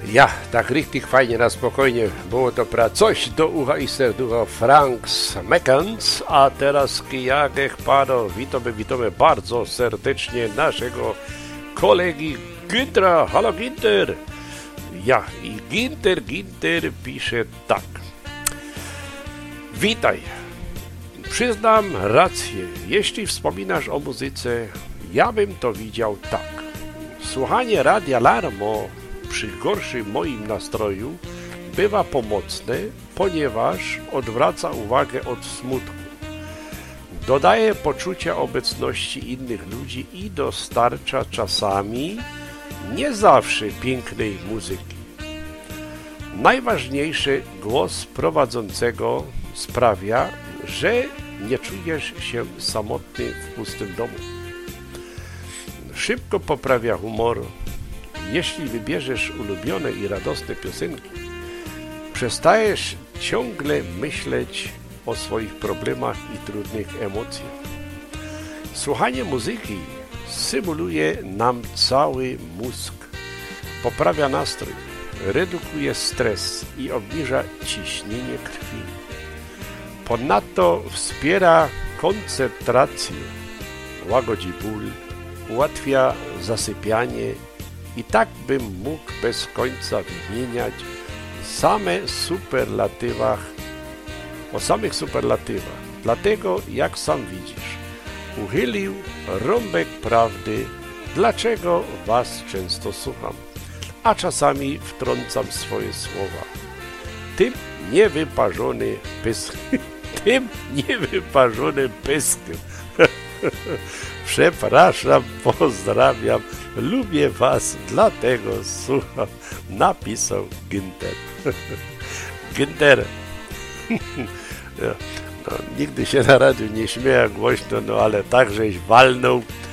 Ja, tak richtig fajnie na spokojnie było to coś do ucha i serducha Frank Smekens, a teraz kijagech pano, witamy bardzo serdecznie naszego kolegi Güntera. Halo Günther! Ja, i Günther pisze tak. Witaj. Przyznam rację, jeśli wspominasz o muzyce, ja bym to widział tak. Słuchanie Radia Larmo przy gorszym moim nastroju bywa pomocne, ponieważ odwraca uwagę od smutku. Dodaje poczucia obecności innych ludzi i dostarcza czasami, nie zawsze, pięknej muzyki. Najważniejszy głos prowadzącego sprawia, że nie czujesz się samotny w pustym domu. Szybko poprawia humor. Jeśli wybierzesz ulubione i radosne piosenki, przestajesz ciągle myśleć o swoich problemach i trudnych emocjach. Słuchanie muzyki stymuluje nam cały mózg, poprawia nastrój, redukuje stres i obniża ciśnienie krwi. Ponadto wspiera koncentrację, łagodzi ból, ułatwia zasypianie i tak bym mógł bez końca wymieniać o samych superlatywach. Dlatego, jak sam widzisz, uchylił rąbek prawdy, dlaczego was często słucham, a czasami wtrącam swoje słowa. Tym niewyparzonym pyskiem. Przepraszam, pozdrawiam, lubię was, dlatego słucham, napisał Günther. Günther, no, nigdy się na radiu nie śmieja głośno, no ale tak żeś walnął,